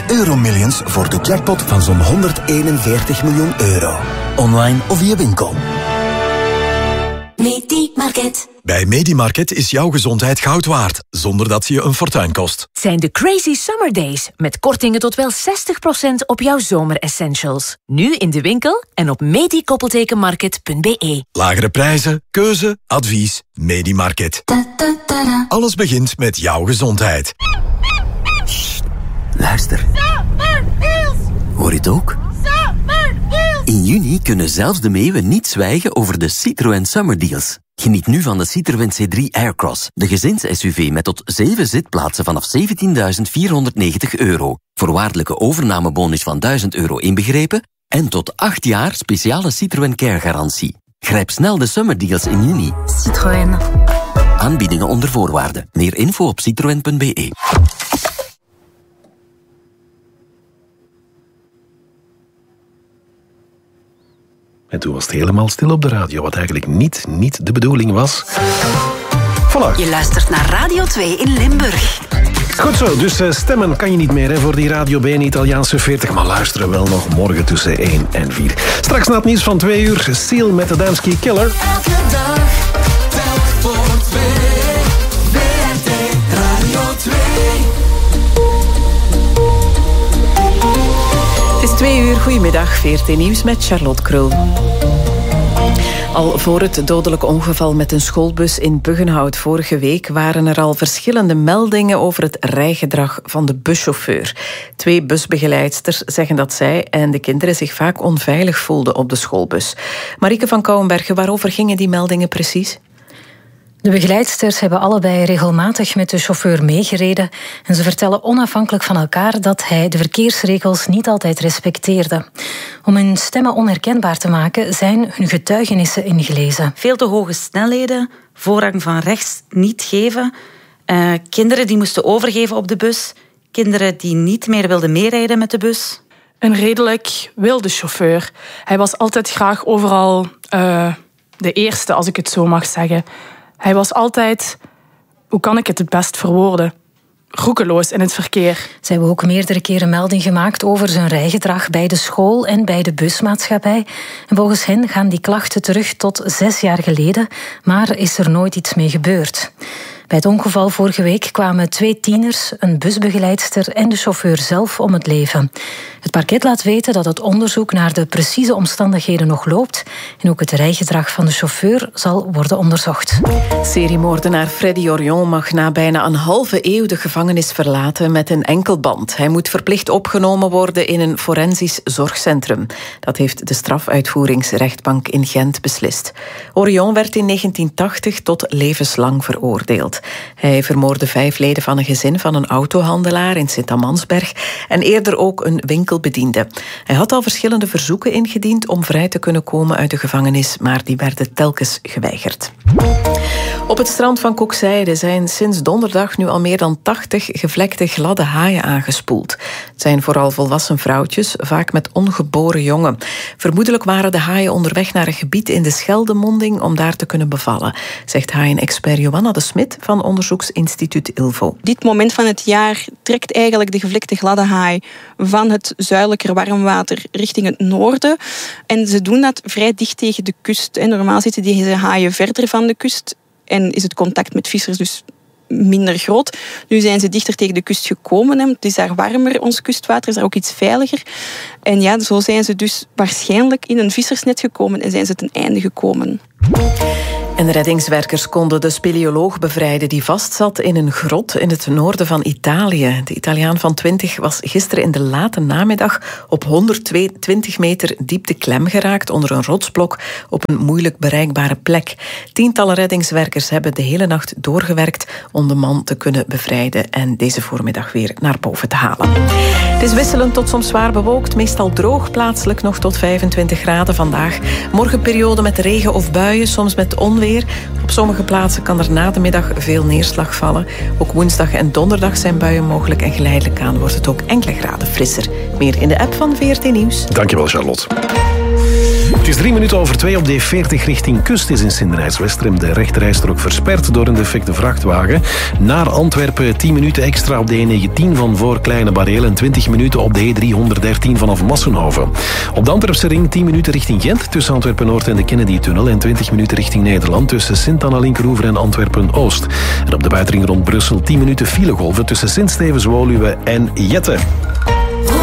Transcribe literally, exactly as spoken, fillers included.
Euromillions voor de jackpot van zo'n honderdeenenveertig miljoen euro. Online of via winkel. Medimarket. Bij Medimarket is jouw gezondheid goud waard, zonder dat ze je een fortuin kost. Zijn de Crazy Summer Days, met kortingen tot wel zestig procent op jouw zomeressentials. Nu in de winkel en op medi-market punt b e. Lagere prijzen, keuze, advies, Medimarket. Alles begint met jouw gezondheid. Sst, luister. Hoor je het ook? In juni kunnen zelfs de meeuwen niet zwijgen over de Citroën Summer Deals. Geniet nu van de Citroën C drie Aircross, de gezins-S U V met tot zeven zitplaatsen vanaf zeventienduizend vierhonderdnegentig euro. Voorwaardelijke overnamebonus van duizend euro inbegrepen en tot acht jaar speciale Citroën Care-garantie. Grijp snel de Summer Deals in juni. Citroën. Aanbiedingen onder voorwaarden. Meer info op citroën punt b e. En toen was het helemaal stil op de radio, wat eigenlijk niet, niet de bedoeling was. Voilà. Je luistert naar Radio twee in Limburg. Goed zo, dus uh, stemmen kan je niet meer hè, voor die Radio B en Italiaanse veertig, maar luisteren wel nog morgen tussen één en vier. Straks na het nieuws van twee uur, Seal met de Damski Killer. Elke dag, telk voor twee. V R T Radio twee. Het is twee uur, goedemiddag, V R T Nieuws met Charlotte Krul. Al voor het dodelijke ongeval met een schoolbus in Buggenhout vorige week waren er al verschillende meldingen over het rijgedrag van de buschauffeur. Twee busbegeleidsters zeggen dat zij en de kinderen zich vaak onveilig voelden op de schoolbus. Marieke van Kouwenbergen, waarover gingen die meldingen precies? De begeleidsters hebben allebei regelmatig met de chauffeur meegereden en ze vertellen onafhankelijk van elkaar dat hij de verkeersregels niet altijd respecteerde. Om hun stemmen onherkenbaar te maken zijn hun getuigenissen ingelezen. Veel te hoge snelheden, voorrang van rechts niet geven, uh, kinderen die moesten overgeven op de bus, kinderen die niet meer wilden meerijden met de bus. Een redelijk wilde chauffeur. Hij was altijd graag overal uh, de eerste, als ik het zo mag zeggen. Hij was altijd, hoe kan ik het het best verwoorden, roekeloos in het verkeer. Ze hebben ook meerdere keren melding gemaakt over zijn rijgedrag bij de school en bij de busmaatschappij. En volgens hen gaan die klachten terug tot zes jaar geleden, maar is er nooit iets mee gebeurd. Bij het ongeval vorige week kwamen twee tieners, een busbegeleidster en de chauffeur zelf om het leven. Het parket laat weten dat het onderzoek naar de precieze omstandigheden nog loopt en ook het rijgedrag van de chauffeur zal worden onderzocht. Seriemoordenaar Freddy Orion mag na bijna een halve eeuw de gevangenis verlaten met een enkelband. Hij moet verplicht opgenomen worden in een forensisch zorgcentrum. Dat heeft de strafuitvoeringsrechtbank in Gent beslist. Orion werd in negentien tachtig tot levenslang veroordeeld. Hij vermoordde vijf leden van een gezin van een autohandelaar in Sint-Amansberg en eerder ook een winkelbediende. Hij had al verschillende verzoeken ingediend om vrij te kunnen komen uit de gevangenis, maar die werden telkens geweigerd. Op het strand van Koekzijde zijn sinds donderdag nu al meer dan tachtig gevlekte gladde haaien aangespoeld. Het zijn vooral volwassen vrouwtjes, vaak met ongeboren jongen. Vermoedelijk waren de haaien onderweg naar een gebied in de Scheldemonding om daar te kunnen bevallen, zegt haaienexpert Johanna de Smit van onderzoeksinstituut Ilvo. Dit moment van het jaar trekt eigenlijk de gevlekte gladde haai van het zuidelijker warmwater richting het noorden. En ze doen dat vrij dicht tegen de kust. En normaal zitten deze haaien verder van de kust en is het contact met vissers dus minder groot. Nu zijn ze dichter tegen de kust gekomen. Het is daar warmer, ons kustwater is daar ook iets veiliger. En ja, zo zijn ze dus waarschijnlijk in een vissersnet gekomen en zijn ze ten einde gekomen. En reddingswerkers konden de speleoloog bevrijden die vastzat in een grot in het noorden van Italië. De Italiaan van twintig was gisteren in de late namiddag op honderdtwintig meter diepte klem geraakt onder een rotsblok op een moeilijk bereikbare plek. Tientallen reddingswerkers hebben de hele nacht doorgewerkt om de man te kunnen bevrijden en deze voormiddag weer naar boven te halen. Het is wisselend tot soms zwaar bewolkt, meestal droog, plaatselijk nog tot vijfentwintig graden vandaag. Morgen periode met regen of buien, soms met onweer. Op sommige plaatsen kan er na de middag veel neerslag vallen. Ook woensdag en donderdag zijn buien mogelijk en geleidelijk aan wordt het ook enkele graden frisser. Meer in de app van V R T Nieuws. Dankjewel, Charlotte. Het is drie minuten over twee op de E veertig richting Kust is in Sint-Nijs-Westrem de rechterrijstrook versperd door een defecte vrachtwagen. Naar Antwerpen tien minuten extra op de E negentien van voor Kleine Bareel en twintig minuten op de E driehonderddertien vanaf Massenhoven. Op de Antwerpse ring tien minuten richting Gent tussen Antwerpen-Noord en de Kennedy-tunnel en twintig minuten richting Nederland tussen Sint-Anna-Linkeroever en Antwerpen-Oost. En op de buitenring rond Brussel tien minuten filegolven tussen Sint-Stevens-Woluwe en Jette.